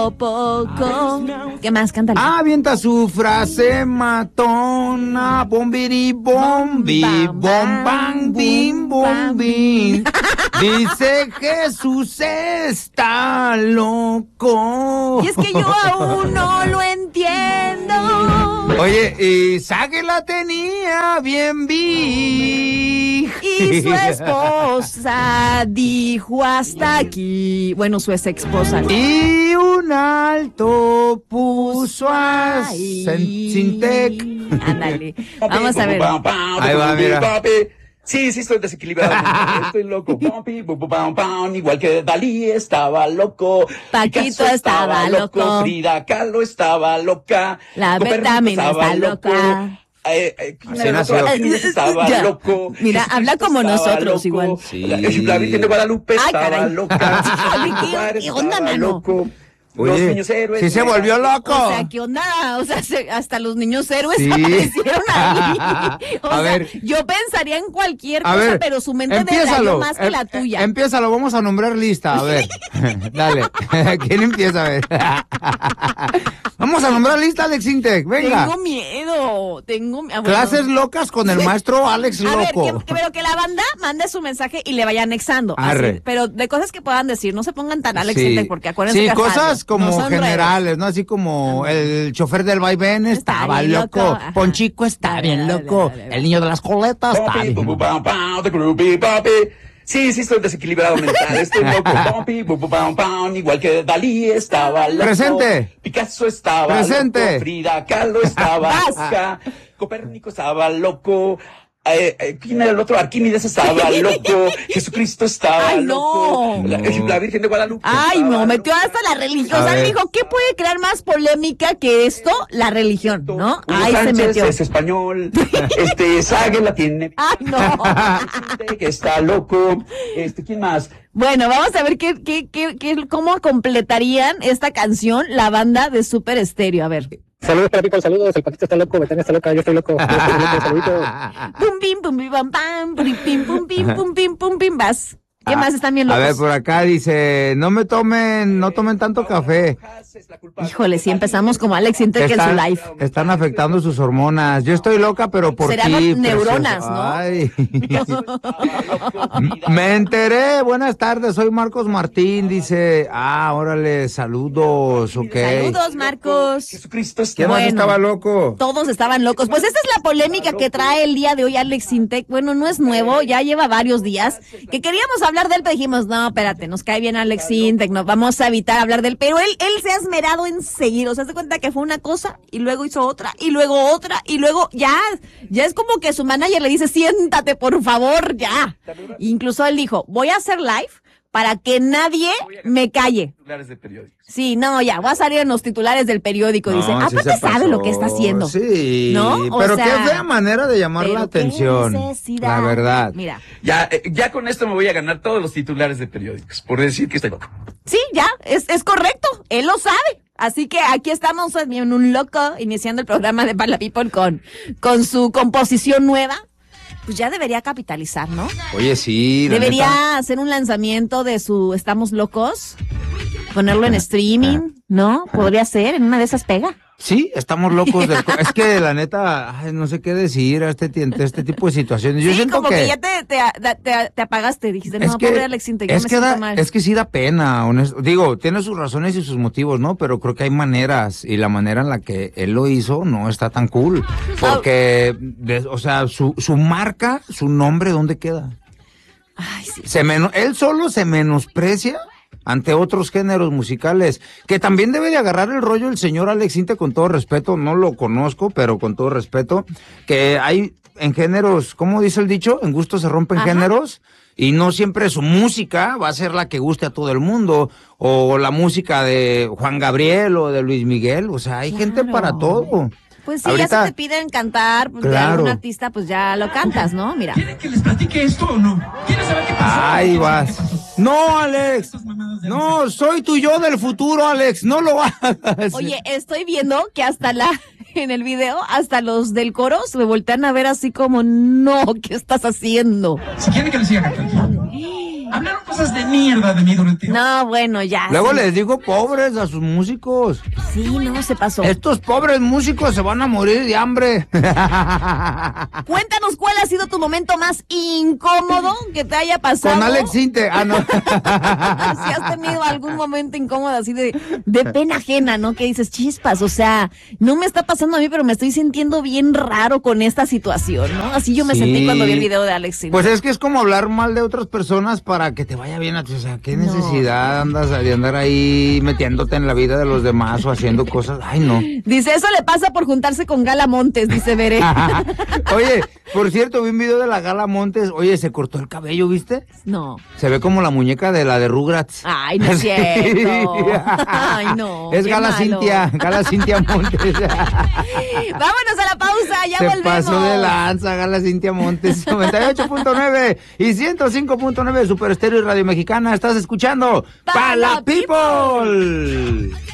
Poco. ¿Qué más? Cántale. Avienta su frase matona, bombiri bombi, bom bam bim bom bim. Dice Jesús está loco. Y es que yo aún no lo entiendo. Oye, y Sage la tenía bien vi. Y su esposa dijo hasta aquí. Bueno, su ex esposa. Y un alto puso a Sintec. Ándale, vamos a ver. Ahí va, mira. Sí, estoy desequilibrado. Estoy loco. Igual que Dalí estaba loco. Paquito estaba loco. Frida Kahlo estaba loca. La Betamina está loca. Así nació. Estaba loco. Mira, habla como nosotros loco. igual. Sí. La Virgen de Guadalupe estaba caray. loca. ¿Qué onda, Estaba mano? loco. Los Oye, niños héroes. sí se volvió loco. O sea, ¿qué onda? O sea, hasta los niños héroes Sí. aparecieron ahí. O A sea, ver. yo pensaría en cualquier A cosa, ver, pero su mente empiézalo. detalló más que la tuya. Empiézalo, vamos a nombrar lista, a ver. Dale. ¿Quién empieza? A ver. Vamos a nombrar lista, Alex Intec, venga. Tengo miedo. Bueno. Clases locas con el maestro Alex A ver, Loco. pero que la banda mande su mensaje y le vaya anexando. Arre. Así, pero de cosas que puedan decir, no se pongan tan Alex Sí. Intec, porque acuérdense Sí, que cosas como no son generales, ¿no? Así como el chofer del vaivén estaba bien loco. loco, ajá. Ponchico está bien loco. El niño de las coletas está bien loco. Sí, estoy desequilibrado mental. Estoy loco. Igual que Dalí estaba loco. Presente. Picasso estaba Presente. loco. Frida Kahlo estaba loca. Copérnico estaba loco. ¿Quién era el otro? Arquímedes estaba loco. Jesucristo estaba ¡Ay, loco. no! La Virgen de Guadalupe. Ay, estaba no, metió loca. hasta la A religiosa. ver. Dijo, ¿qué puede crear más polémica que esto? La religión, ¿no? Hugo Ahí se Sánchez metió. es español. Sage la tiene. Ay, no. Que está loco. ¿Quién más? Bueno, vamos a ver cómo completarían esta canción la banda de Super Estéreo. A ver. Saludos para people, saludos. El Paquito está loco, Betania está loca, yo estoy loco. Saluditos. Pum, pim, pum, pim, pam, pam, pum, pim, pum, pim, pum, pim, pum, pim, vas. ¿Qué más están bien A locos? ver, por acá dice, no tomen tanto café. Híjole, si empezamos como Alex Intec en su live. Están afectando sus hormonas. Yo estoy loca, pero por Serán ti. neuronas, precioso. ¿no? Ay. Me enteré. Buenas tardes, soy Marcos Martín. Dice, órale, saludos, ok. Saludos, Marcos. Jesucristo ¿Quién más Bueno. estaba loco? Todos estaban locos. Pues esta es la polémica que trae el día de hoy Alex Intec. Bueno, no es nuevo, ya lleva varios días. Que queríamos hablar de él, pero dijimos, no, espérate, nos cae bien Alex Intec, nos vamos a evitar hablar de él. Pero él se ha esmerado en seguir. O sea, se cuenta que fue una cosa y luego hizo otra y luego otra y luego ya es como que su manager le dice, siéntate, por favor, ya. Incluso él dijo, voy a hacer live para que nadie me calle. Sí, no, ya, voy a salir en los titulares del periódico, dice. No, sí Aparte se sabe pasó, lo que está haciendo. Sí, ¿No? O pero sea, qué fea manera de llamar la pero qué atención. necesidad. La verdad. Mira, Ya con esto me voy a ganar todos los titulares de periódicos, por decir que estoy loco. sí, ya, es correcto, él lo sabe. Así que aquí estamos en un loco, iniciando el programa de Para la People con su composición nueva. Pues ya debería capitalizar, ¿no? Oye, sí. la Debería neta. hacer un lanzamiento de su Estamos Locos, ponerlo en streaming, ¿no? Podría ser, en una de esas pega. Sí, estamos locos. Es que la neta, no sé qué decir a este tipo de situaciones. Yo Sí, siento como que ya te apagaste, dijiste, no, pobre Alex Intec, yo me siento mal. es que sí da pena, digo, tiene sus razones y sus motivos, ¿no? Pero creo que hay maneras, y la manera en la que él lo hizo no está tan cool. Porque, o sea, su marca, su nombre, ¿dónde queda? Ay, sí. Él solo se menosprecia ante otros géneros musicales, que también debe de agarrar el rollo el señor Alex Intec, con todo respeto, no lo conozco, pero con todo respeto, que hay en géneros, ¿cómo dice el dicho? En gusto se rompen géneros, y no siempre su música va a ser la que guste a todo el mundo, o la música de Juan Gabriel o de Luis Miguel, o sea, hay gente para todo. Pues sí, Ahorita, ya se te piden cantar pues, de claro. algún artista, pues ya lo cantas, ¿no? Mira. ¿Quieren que les platique esto o no? ¿Quieren saber qué pasó? Ahí vas. No, Alex. No, soy tu yo del futuro, Alex. No lo hagas. Oye, estoy viendo que en el video, hasta los del coro se me voltean a ver así como, no, ¿qué estás haciendo? Si quieren que les siga cantando. Hablaron cosas de mierda de mí durante... No, bueno, ya. Luego sí. les digo pobres a sus músicos. Sí, no, se pasó. Estos pobres músicos se van a morir de hambre. Cuéntanos cuál ha sido tu momento más incómodo que te haya pasado. Con Alex Sinte. Ah, no. Si has tenido algún momento incómodo así de pena ajena, ¿no? Que dices, chispas, o sea, no me está pasando a mí, pero me estoy sintiendo bien raro con esta situación, ¿no? Así yo me Sí. sentí cuando vi el video de Alex Sinte. Pues es que es como hablar mal de otras personas para que te vaya bien a ti. O sea, ¿qué necesidad andas de andar ahí metiéndote en la vida de los demás o haciendo cosas? Ay, no. Dice, eso le pasa por juntarse con Gala Montes, dice Bere. Oye, por cierto, vi un video de la Gala Montes. Oye, se cortó el cabello, ¿viste? No. Se ve como la muñeca de la de Rugrats. Ay, no es cierto. Ay, no. Es qué Gala malo. Gala Cintia Montes. Vámonos a la pausa, ya Se volvemos. pasó de lanza, Gala Cintia Montes. 98.9 y 105.9 Super Estéreo y Radio Mexicana. Estás escuchando Pa' la People.